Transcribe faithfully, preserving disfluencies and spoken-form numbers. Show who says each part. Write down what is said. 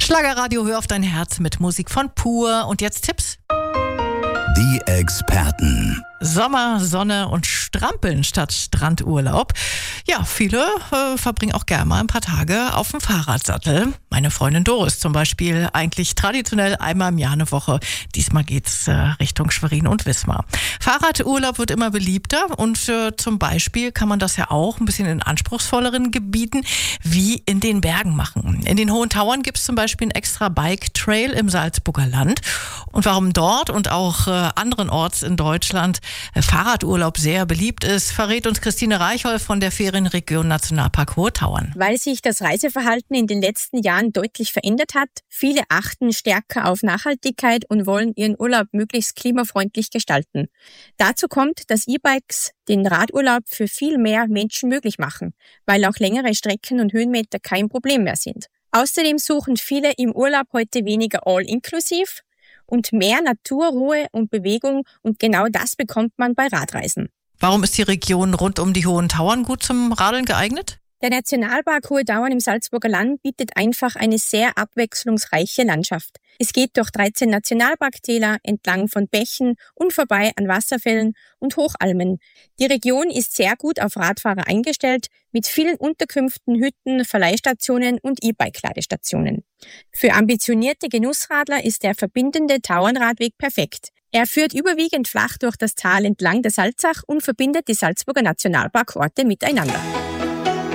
Speaker 1: Schlagerradio, hör auf dein Herz mit Musik von Pur. Und jetzt Tipps.
Speaker 2: Die Experten.
Speaker 1: Sommer, Sonne und Strampeln statt Strandurlaub. Ja, viele äh, verbringen auch gerne mal ein paar Tage auf dem Fahrradsattel. Meine Freundin Doris zum Beispiel, eigentlich traditionell einmal im Jahr eine Woche. Diesmal geht's äh, Richtung Schwerin und Wismar. Fahrradurlaub wird immer beliebter und äh, zum Beispiel kann man das ja auch ein bisschen in anspruchsvolleren Gebieten wie in den Bergen machen. In den Hohen Tauern gibt's zum Beispiel einen extra Bike-Trail im Salzburger Land. Und warum dort und auch äh, anderenorts in Deutschland Fahrradurlaub sehr beliebt ist, verrät uns Christine Reichholf von der Ferienregion Nationalpark Hohe Tauern.
Speaker 3: Weil sich das Reiseverhalten in den letzten Jahren deutlich verändert hat, viele achten stärker auf Nachhaltigkeit und wollen ihren Urlaub möglichst klimafreundlich gestalten. Dazu kommt, dass E-Bikes den Radurlaub für viel mehr Menschen möglich machen, weil auch längere Strecken und Höhenmeter kein Problem mehr sind. Außerdem suchen viele im Urlaub heute weniger all-inklusiv und mehr Natur, Ruhe und Bewegung, und genau das bekommt man bei Radreisen.
Speaker 1: Warum ist die Region rund um die Hohen Tauern gut zum Radeln geeignet?
Speaker 3: Der Nationalpark Hohe Tauern im Salzburger Land bietet einfach eine sehr abwechslungsreiche Landschaft. Es geht durch dreizehn Nationalparktäler, entlang von Bächen und vorbei an Wasserfällen und Hochalmen. Die Region ist sehr gut auf Radfahrer eingestellt, mit vielen Unterkünften, Hütten, Verleihstationen und E-Bike-Ladestationen. Für ambitionierte Genussradler ist der verbindende Tauernradweg perfekt. Er führt überwiegend flach durch das Tal entlang der Salzach und verbindet die Salzburger Nationalparkorte miteinander.